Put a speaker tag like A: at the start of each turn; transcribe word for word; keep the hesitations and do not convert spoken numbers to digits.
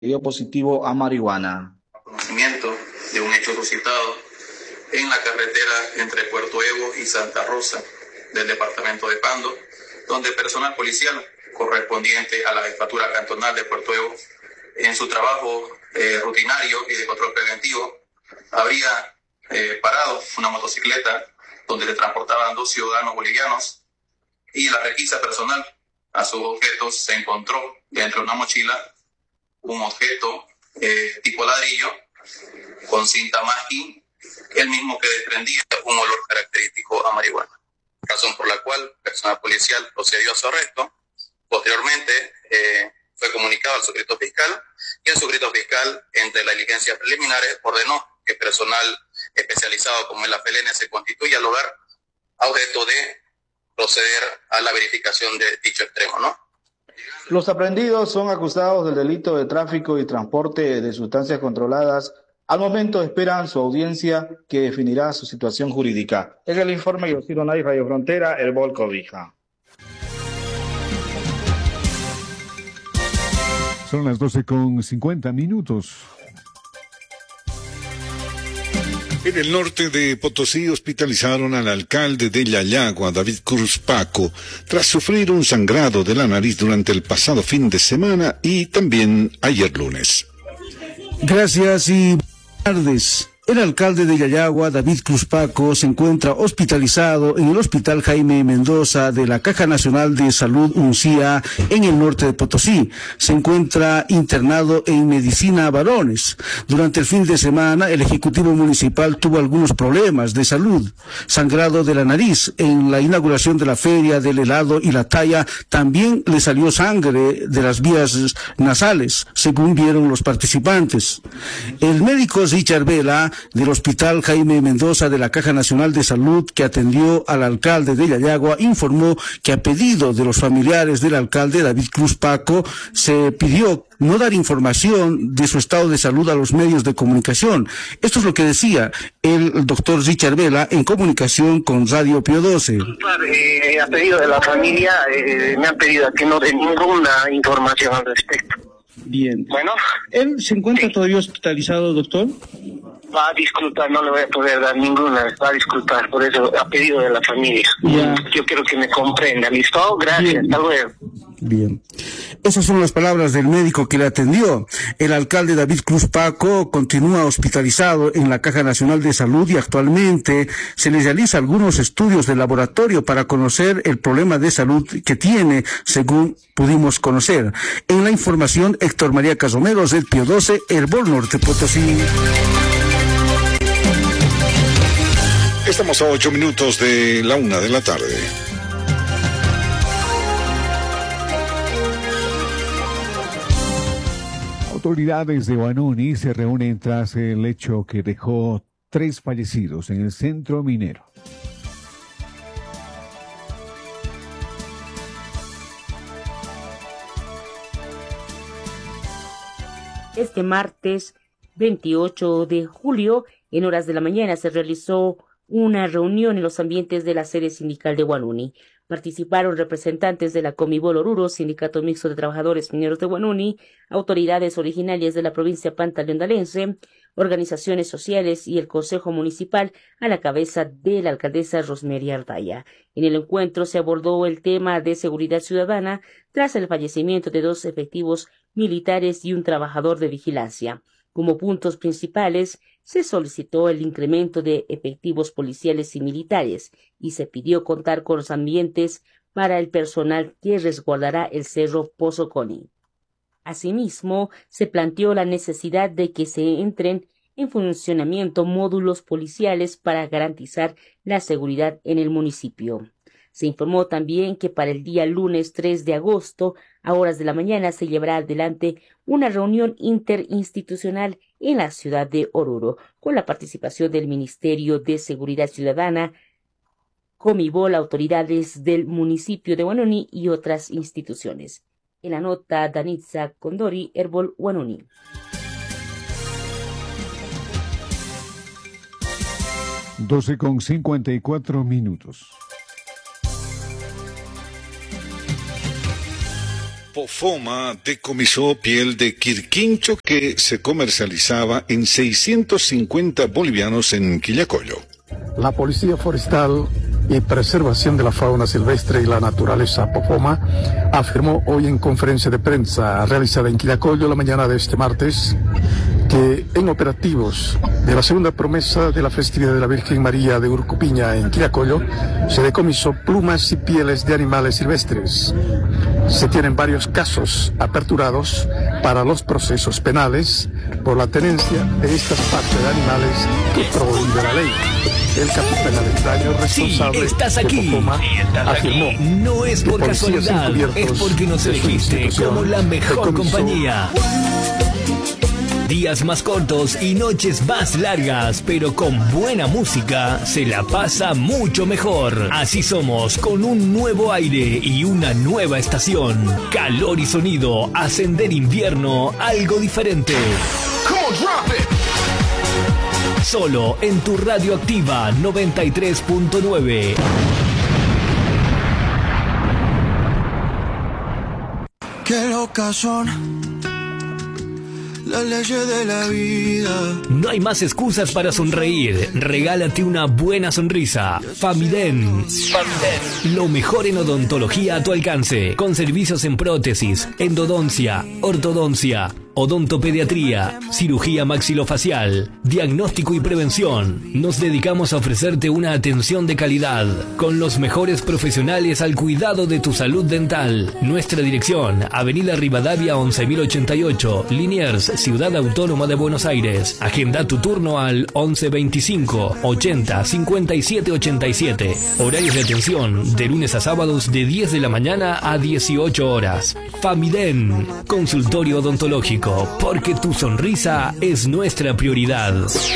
A: dio positivo a marihuana.
B: Conocimiento de un hecho suscitado en la carretera entre Puerto Evo y Santa Rosa del departamento de Pando, donde personal policial correspondiente a la jefatura cantonal de Puerto Evo, en su trabajo eh, rutinario y de control preventivo, habría eh, parado una motocicleta donde le transportaban dos ciudadanos bolivianos, y la requisa personal a sus objetos se encontró dentro de una mochila un objeto eh, tipo ladrillo con cinta masking, el mismo que desprendía un olor característico a marihuana, razón por la cual el personal policial procedió a su arresto. Posteriormente eh, fue comunicado al suscrito fiscal, y el suscrito fiscal, entre las diligencias preliminares, ordenó que personal especializado como el A F E L N se constituya al lugar a objeto de proceder a la verificación de dicho extremo, ¿no?
A: Los aprehendidos son acusados del delito de tráfico y transporte de sustancias controladas. Al momento esperan su audiencia, que definirá su situación jurídica. Es el informe de Yosiro Nay, Radio Frontera, El Bol Cobija.
C: Son las doce con cincuenta minutos. En el norte de Potosí hospitalizaron al alcalde de Yayagua, David Cruz Paco, tras sufrir un sangrado de la nariz durante el pasado fin de semana y también ayer lunes.
D: Gracias y buenas tardes. El alcalde de Yayagua, David Cruz Paco, se encuentra hospitalizado en el Hospital Jaime Mendoza de la Caja Nacional de Salud UNCIA en el norte de Potosí. Se encuentra internado en medicina varones. Durante el fin de semana, el Ejecutivo Municipal tuvo algunos problemas de salud. Sangrado de la nariz. En la inauguración de la Feria del Helado y la Talla, también le salió sangre de las vías nasales, según vieron los participantes. El médico Richard Vela, del Hospital Jaime Mendoza de la Caja Nacional de Salud, que atendió al alcalde de Yayagua, informó que a pedido de los familiares del alcalde David Cruz Paco se pidió no dar información de su estado de salud a los medios de comunicación. Esto es lo que decía el doctor Richard Vela en comunicación con Radio Pío doce.
E: Eh, a pedido de la familia, eh, me han pedido que no dé ninguna información al respecto.
D: Bien.
E: Bueno.
D: ¿Él se encuentra sí. todavía hospitalizado, doctor?
E: Va a disculpar, no le voy a poder dar ninguna, va a disculpar, por eso a pedido de la familia.
D: Ya.
E: Yo quiero que me comprenda, ¿listo? Gracias,
D: Bien.
E: Hasta luego.
D: Bien. Esas son las palabras del médico que le atendió. El alcalde David Cruz Paco continúa hospitalizado en la Caja Nacional de Salud y actualmente se le realiza algunos estudios de laboratorio para conocer el problema de salud que tiene, según pudimos conocer. En la información, Héctor María Casomeros, del Pío doce, Herbol Norte Potosí.
C: Estamos a ocho minutos de la una de la tarde. Autoridades de Huanuni se reúnen tras el hecho que dejó tres fallecidos en el centro minero.
F: Este martes veintiocho de julio, en horas de la mañana, se realizó una reunión en los ambientes de la sede sindical de Huanuni. Participaron representantes de la Comibol Oruro, Sindicato Mixto de Trabajadores Mineros de Huanuni, autoridades originarias de la provincia pantaleondalense, organizaciones sociales y el Consejo Municipal a la cabeza de la alcaldesa Rosemary Ardaya. En el encuentro se abordó el tema de seguridad ciudadana tras el fallecimiento de dos efectivos militares y un trabajador de vigilancia. Como puntos principales, se solicitó el incremento de efectivos policiales y militares y se pidió contar con los ambientes para el personal que resguardará el Cerro Pozo Coni. Asimismo, se planteó la necesidad de que se entren en funcionamiento módulos policiales para garantizar la seguridad en el municipio. Se informó también que para el día lunes tres de agosto, a horas de la mañana, se llevará adelante una reunión interinstitucional en la ciudad de Oruro, con la participación del Ministerio de Seguridad Ciudadana, Comibol, autoridades del municipio de Huanuni y otras instituciones. En la nota, Danitza Condori, Herbol Huanuni.
C: doce con cincuenta y cuatro minutos. Apofoma decomisó piel de quirquincho que se comercializaba en seiscientos cincuenta bolivianos en Quillacollo.
G: La Policía Forestal y Preservación de la Fauna Silvestre y la Naturaleza, Apofoma, afirmó hoy en conferencia de prensa realizada en Quillacollo la mañana de este martes que en operativos de la segunda promesa de la festividad de la Virgen María de Urcupiña en Quillacollo se decomisó plumas y pieles de animales silvestres. Se tienen varios casos aperturados para los procesos penales por la tenencia de estas partes de animales que prohíbe la ley. El capitán Alexaño, responsable
H: sí, estás aquí.
G: de Apofoma, afirmó
H: aquí. No es por casualidad, es porque nos elegiste como la mejor compañía. Días más cortos y noches más largas, pero con buena música se la pasa mucho mejor. Así somos, con un nuevo aire y una nueva estación. Calor y sonido, ascender invierno, algo diferente. Solo en tu Radioactiva noventa y tres punto nueve.
I: Qué locas son las leyes de la vida.
H: No hay más excusas para sonreír. Regálate una buena sonrisa. Famiden. Famiden. Lo mejor en odontología a tu alcance. Con servicios en prótesis, endodoncia, ortodoncia, odontopediatría, cirugía maxilofacial, diagnóstico y prevención. Nos dedicamos a ofrecerte una atención de calidad con los mejores profesionales al cuidado de tu salud dental. Nuestra dirección: Avenida Rivadavia once mil ochenta y ocho, Liniers, Ciudad Autónoma de Buenos Aires. Agenda tu turno al once veinticinco ochenta cincuenta y siete ochenta y siete. Horarios de atención de lunes a sábados de diez de la mañana a dieciocho horas. Famiden, consultorio odontológico, porque tu sonrisa es nuestra prioridad.